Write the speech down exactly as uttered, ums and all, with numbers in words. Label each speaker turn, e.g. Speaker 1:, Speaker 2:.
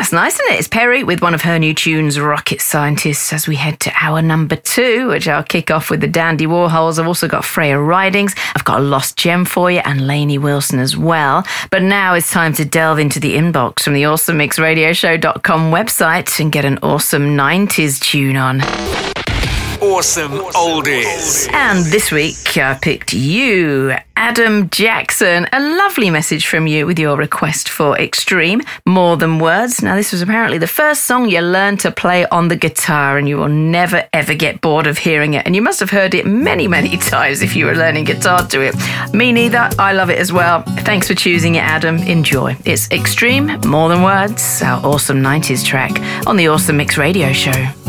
Speaker 1: That's nice, isn't it? It's Perry with one of her new tunes, Rocket Scientists, as we head to hour number two, which I'll kick off with the Dandy Warhols. I've also got Freya Ridings. I've got a lost gem for you and Lainey Wilson as well. But now it's time to delve into the inbox from the awesome mix radio show dot com website and get an awesome nineties tune on.
Speaker 2: Awesome Oldies.
Speaker 1: And this week I picked you, Adam Jackson. A lovely message from you with your request for Extreme, More Than Words. Now, this was apparently the first song you learned to play on the guitar, and you will never, ever get bored of hearing it. And you must have heard it many, many times if you were learning guitar to it. Me neither. I love it as well. Thanks for choosing it, Adam. Enjoy. It's Extreme, More Than Words, our awesome nineties track on the Awesome Mix Radio Show.